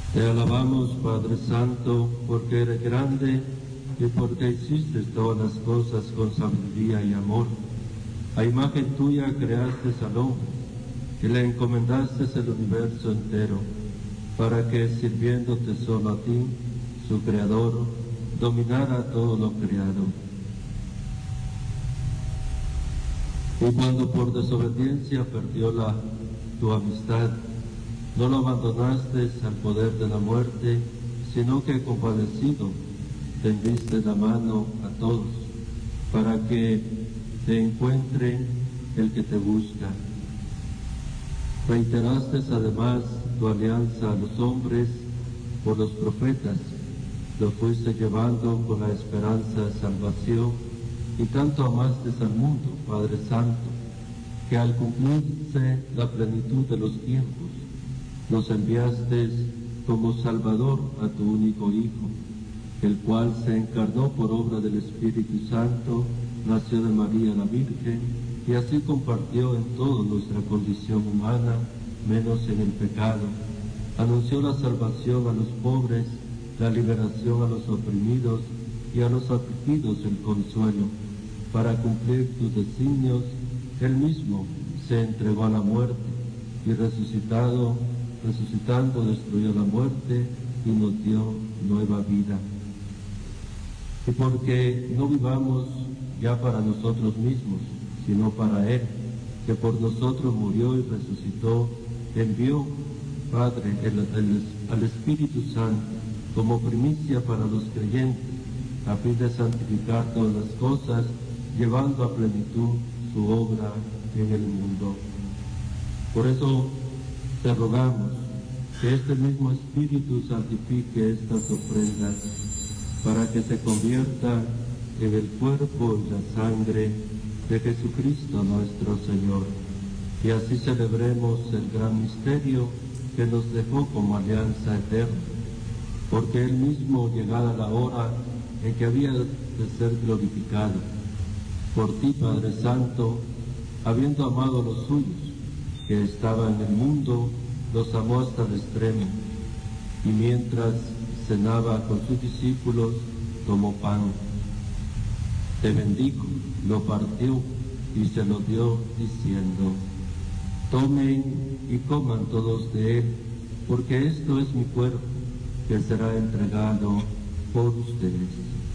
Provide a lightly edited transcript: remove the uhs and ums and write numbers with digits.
Te alabamos, Padre Santo, porque eres grande y porque hiciste todas las cosas con sabiduría y amor. A imagen tuya creaste al hombre y le encomendaste el universo entero, para que, sirviéndote solo a ti, su Creador, dominara todo lo creado. Y cuando por desobediencia perdió tu amistad, no lo abandonaste al poder de la muerte, sino que compadecido tendiste la mano a todos, para que te encuentre el que te busca. Reiteraste además tu alianza a los hombres por los profetas, lo fuiste llevando con la esperanza de salvación, y tanto amaste al mundo, Padre Santo, que al cumplirse la plenitud de los tiempos, nos enviaste como Salvador a tu único Hijo, el cual se encarnó por obra del Espíritu Santo, nació de María la Virgen, y así compartió en toda nuestra condición humana, menos en el pecado. Anunció la salvación a los pobres, la liberación a los oprimidos y a los afligidos el consuelo. Para cumplir tus designios, Él mismo se entregó a la muerte y resucitando destruyó la muerte y nos dio nueva vida. Y porque no vivamos ya para nosotros mismos, sino para Él, que por nosotros murió y resucitó, envió, Padre, al Espíritu Santo como primicia para los creyentes, a fin de santificar todas las cosas, llevando a plenitud su obra en el mundo. Por eso te rogamos que este mismo Espíritu santifique estas ofrendas, para que se convierta en el cuerpo y la sangre de Jesucristo nuestro Señor, y así celebremos el gran misterio que nos dejó como alianza eterna, porque Él mismo, llegada la hora en que había de ser glorificado, por ti, Padre Santo, habiendo amado a los suyos que estaban en el mundo, los amó hasta el extremo, y mientras cenaba con sus discípulos, tomó pan, te bendijo, lo partió y se lo dio, diciendo: tomen y coman todos de él, porque esto es mi cuerpo, que será entregado por ustedes.